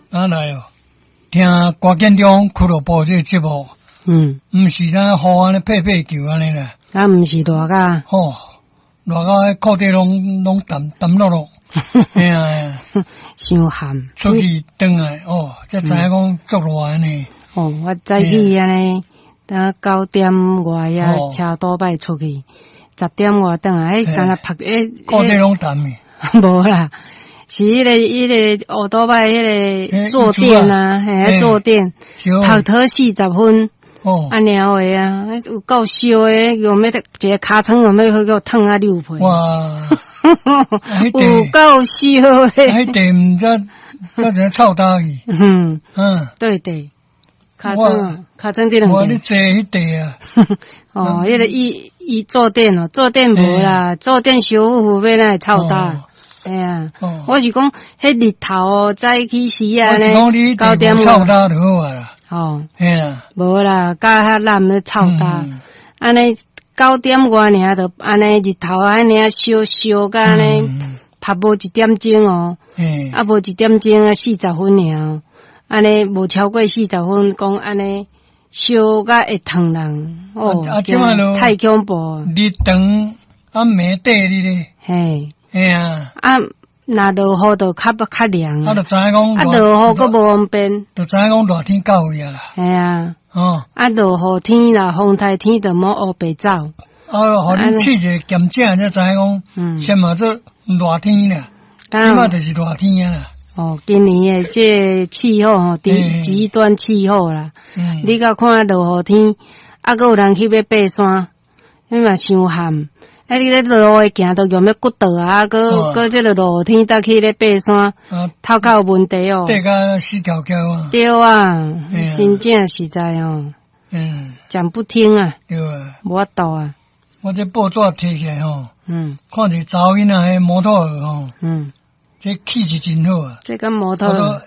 哪来哦？听郭建中俱乐部这个节目，毋是咱好安尼配球安尼啦， 啊，毋是大家， 吼，大家迄裤底拢澹落落，哎呀， 伤咸， 出去转来哦，才知影讲足热安尼。 哦，我早起安尼，等9点外呀，车倒摆出去，10点外转来，敢若拍裤底拢澹诶， 无啦。是迄个奥多拜迄个坐垫啊，嘿，坐垫，拍拖40分，安尼话啊，有够烧诶，用要一个尻川用要去烫啊6倍， 哇， 有够烧诶， 迄地毋知只臭大去， 对，尻川这两我你坐迄地啊， 哦，迄个伊坐垫哦，坐垫无啦，坐垫烧乎要那臭大。哎呀，我是讲，迄日头哦，早起时啊呢，9点臭大就好啊啦。 哦， 嘿啦， 无啦，甲遐烂咧臭大，安尼9点外尔就安尼日头安尼烧甲安尼，拍无1点钟哦，啊无1点钟啊40分尔，安尼无超过40分，讲安尼烧甲会烫人，哦，太恐怖。 日长啊暝底哩咧， 嘿。 哎呀， 若落雨就较凉啊，就知影讲， 落雨佫无方便， 就知影讲热天到位啊啦。 系啊，落雨天啦，风台天就莫乌白走。 互你试者检测，才知影讲，先嘛做热天啦，即马就是热天啊啦。 哦，今年诶这气候吼，极端气候啦。你甲看落雨天，佫有人去要爬山，你嘛伤咸。你咧落诶行都用要骨倒啊，搁即个落雨天搭去咧爬山，头壳有问题哦。 爬甲死翘翘啊！ 对啊，真正实在哦。讲不听啊。 对啊。 无法度啊。 我这报纸摕起来吼，看一个查某囡仔迄摩托车吼，这气质真好啊。 这个摩托车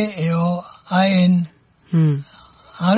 ALIN，阿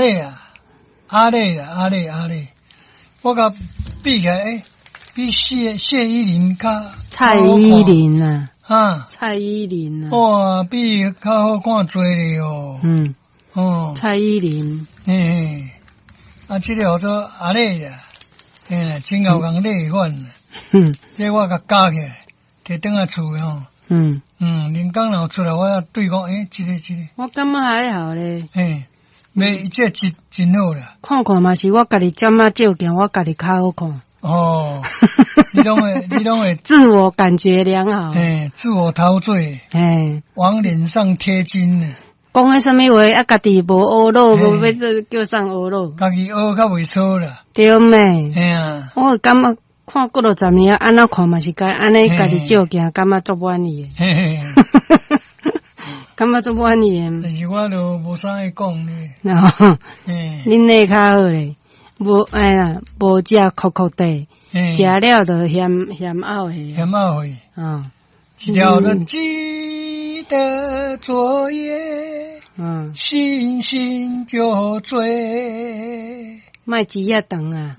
丽，我甲比起来。比谢依霖较蔡依林啊， 蔡依林啊， 哇，比较好看多咧哦。 蔡依林， 这个叫做阿丽啊，真有讲丽款，这我甲加起来，摕倒来厝吼，人工若出来，我对讲，这个， 我感觉还好咧， 这真好啦， 看嘛是我家己点啊照镜，我家己较好看。 哦，你拢会自我感觉良好， 自我陶醉，往脸上贴金呢。 讲个什么话啊？家己无学路，无要叫上学路， 家己学较袂错啦。 对咩？我感觉看过了10年，安那看嘛是该安尼家己照镜，感觉足满意诶。感觉足满意诶。 但是我都无啥爱讲呢。 恁那较好咧。无食酷酷地，食了就嫌拗去， 一条记得昨夜，星星就醉， 卖煮遐长啊，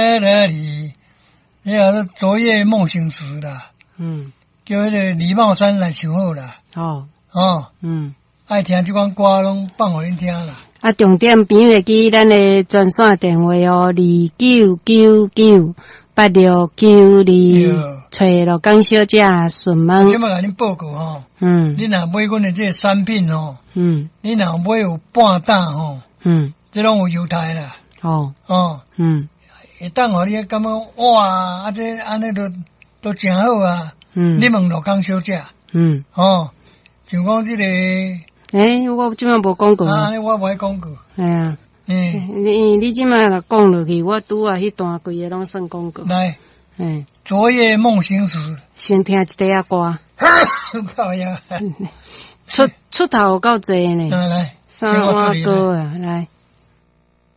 那昨夜梦醒时啦，叫迄个李茂山来唱好啦，爱听这款歌拢放互恁听啦。 重点编会记咱的专线电话哦，29998692，找罗江小姐询问。 即摆甲恁报告吼，你若买阮的这个产品吼，你若买有半打吼，这拢有优待啦。会当互你感觉哇，这安尼都真好啊。你问罗江小姐，像讲这个。 我即摆无讲过。 我无爱讲过。 啊，你即摆若讲落去，我拄啊迄段规个拢算讲过。 来，昨夜梦醒时， 先听一底仔歌。 靠呀！ 出头有够济呢。 来， 三碗歌啊，来。